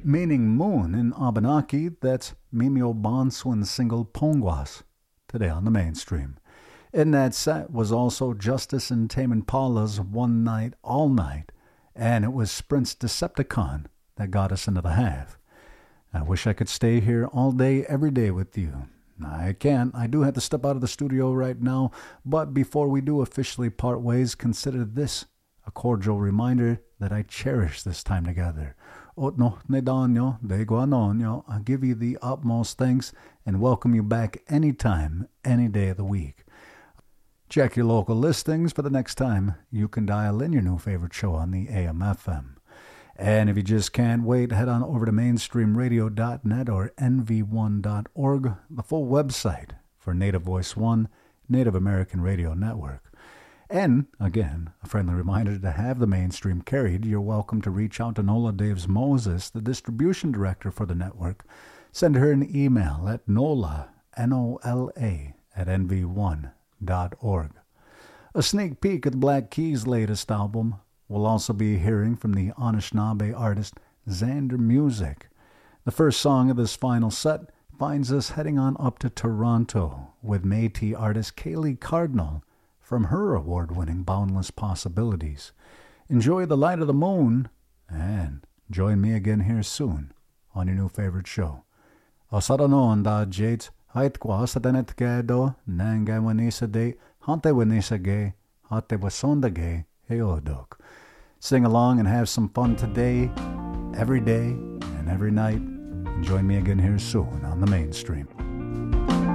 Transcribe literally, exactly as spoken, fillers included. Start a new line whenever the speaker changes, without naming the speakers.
meaning moon in Abenaki. That's Mimio Bonswin single Pongwas, today on the mainstream. In that set was also Justice and Tame Impala's One Night, All Night, and it was Sprint's Decepticon that got us into the half. I wish I could stay here all day, every day with you. I can't. I do have to step out of the studio right now, but before we do officially part ways, consider this a cordial reminder that I cherish this time together. Otno ne danyo de guanonyo. I give you the utmost thanks and welcome you back anytime, any day of the week. Check your local listings for the next time you can dial in your new favorite show on the A M F M. And if you just can't wait, head on over to mainstream radio dot net or N V one dot org, the full website for Native Voice One, Native American Radio Network. And, again, a friendly reminder to have the mainstream carried. You're welcome to reach out to Nola Daves Moses, the distribution director for the network. Send her an email at nola, N O L A, at N V one dot org. A sneak peek at the Black Keys' latest album. We'll also be hearing from the Anishinaabe artist Xander Music. The first song of this final set finds us heading on up to Toronto with Métis artist Kaylee Cardinal from her award-winning Boundless Possibilities. Enjoy the light of the moon, and join me again here soon on your new favorite show. Osarano da Jates, hait kwa satanet kedo, nanga wanisa de, hante wanisa ge, hate wasonda ge, heodok. Sing along and have some fun today, every day, and every night. And join me again here soon on the mainstream.